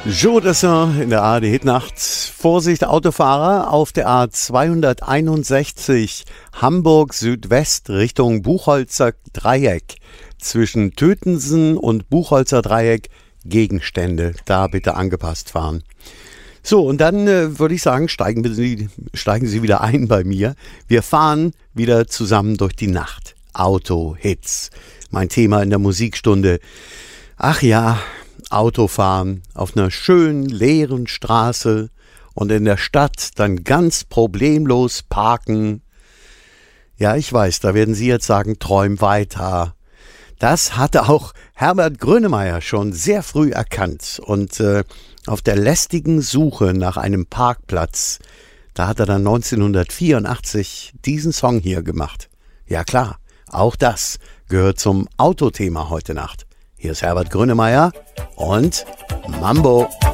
Joe Dassin in der ARD Hitnacht. Vorsicht Autofahrer auf der A261 Hamburg Südwest Richtung Buchholzer Dreieck. Zwischen Tötensen und Buchholzer Dreieck Gegenstände. Da bitte angepasst fahren. So, und dann würde ich sagen, steigen Sie wieder ein bei mir. Wir fahren wieder zusammen durch die Nacht. Autohits. Mein Thema in der Musikstunde. Ach ja, Autofahren auf einer schönen, leeren Straße und in der Stadt dann ganz problemlos parken. Ja, ich weiß, da werden Sie jetzt sagen, träum weiter. Das hatte auch Herbert Grönemeyer schon sehr früh erkannt und auf der lästigen Suche nach einem Parkplatz, da hat er dann 1984 diesen Song hier gemacht. Ja klar, auch das gehört zum Autothema heute Nacht. Hier ist Herbert Grönemeyer und Mambo.